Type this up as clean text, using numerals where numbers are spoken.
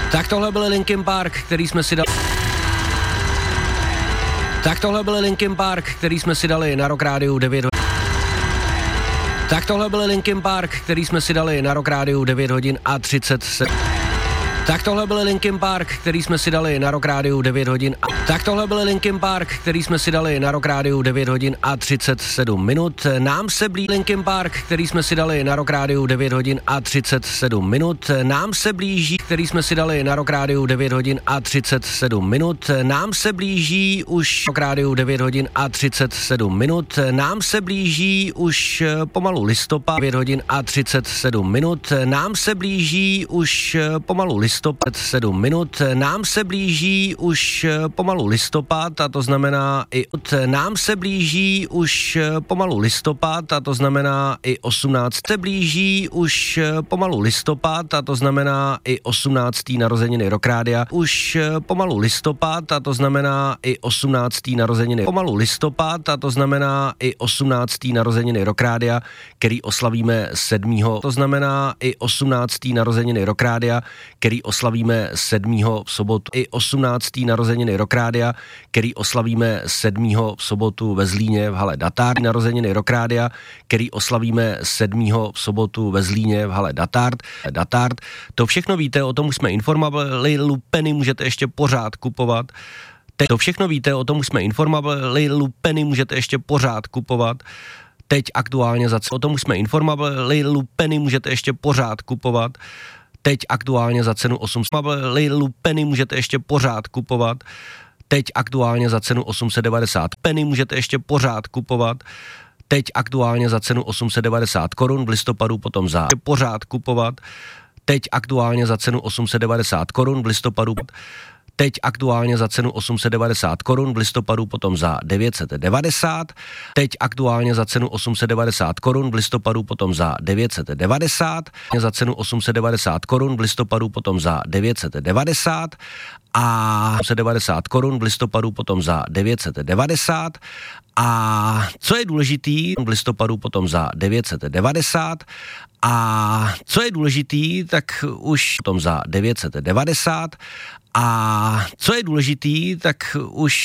Tak tohle byl Linkin Park, který jsme si dali. Tak tohle byl Linkin Park, který jsme si dali na Rock Rádiu 9 hodin. Tak tohle byl Linkin Park, který jsme si dali na Rock Rádiu 9 hodin a 37. Tak tohle byl Linkin Park, který jsme si dali na Rock Rádiu 9 hodin. Tak tohle byl Linkin Park, který jsme si dali na Rock Rádiu 9 hodin a 37 minut. Nám se blíží Linkin Park, který jsme si dali na Rock Rádiu 9 hodin a 37 minut. Nám se blíží, který jsme si dali na Rock Rádiu 9 hodin a 37 minut. Nám se blíží už Rock Rádiu 9 hodin a 37 minut. Nám se blíží už pomalu listopad 9 hodin a 37 minut. Nám se blíží už pomalu listopad 7 minut. Nám se blíží už pomalu listopad, a to znamená i nám se blíží už pomalu listopad, a to znamená i 18. Se blíží už pomalu listopad, a to znamená i 18. narozeniny Rock Rádia. Už pomalu listopad, a to znamená i 18. narozeniny. Pomalu listopad, a to znamená i 18. narozeniny Rock Rádia, který oslavíme 7. To znamená i 18. narozeniny Rock Rádia, který oslavíme 7. v sobotu. I 18. narozeniny Rock Rádia, který oslavíme 7. v sobotu ve Zlíně v hale Datard. Narozeniny Rock Rádia, který oslavíme 7. v sobotu ve Zlíně v hale Datard. To všechno víte, o tom už jsme informovali, lupeny můžete ještě pořád kupovat. To všechno víte, o tom už jsme informovali, lupeny můžete ještě pořád kupovat. Teď aktuálně o tom už jsme informovali, lupeny můžete ještě pořád kupovat. Teď aktuálně za cenu 800 lupeny můžete ještě pořád kupovat. Teď aktuálně za cenu 890 penny můžete ještě pořád kupovat. Teď aktuálně za cenu 890 korun, v listopadu potom za pořád kupovat. Teď aktuálně za cenu 890 korun, v listopadu. Teď aktuálně za cenu 890 korun, v listopadu potom za 990. Teď aktuálně za cenu 890 korun, v listopadu potom za 990. Za cenu 890 korun, v listopadu potom za 990. A 890 korun, v listopadu potom za 990. A co je důležitý, v listopadu potom za 990. A co je důležitý, tak už potom za 990. A co je důležitý, tak už